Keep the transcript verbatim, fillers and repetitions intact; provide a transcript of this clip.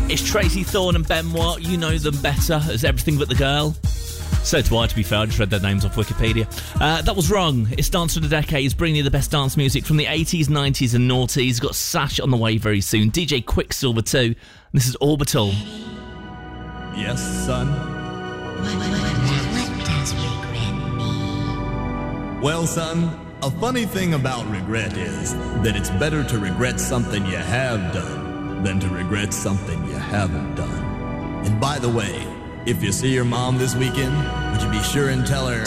It's Tracy Thorn and Ben Watt. You know them better as Everything But the Girl. So do I, to be fair. I just read their names off Wikipedia. Uh, that was wrong. It's Dance for the Decades, bringing you the best dance music from the eighties, nineties and noughties. Got Sash on the way very soon. D J Quicksilver too. This is Orbital. Yes, son? What, what, what, what does regret mean? Well, son, a funny thing about regret is that it's better to regret something you have done than to regret something you haven't done. And by the way, if you see your mom this weekend, would you be sure and tell her...